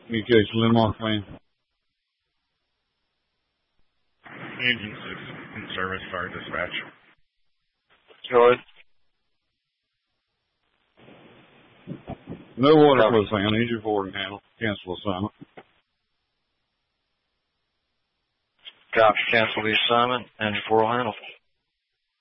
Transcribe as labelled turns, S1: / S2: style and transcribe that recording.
S1: Communication Linmark man.
S2: Engine 6 in service, fire dispatch.
S3: Go ahead.
S1: No water flow sound. Engine forward and handle. Cancel assignment.
S3: Copy. Cancel the assignment. Engine 4 will handle.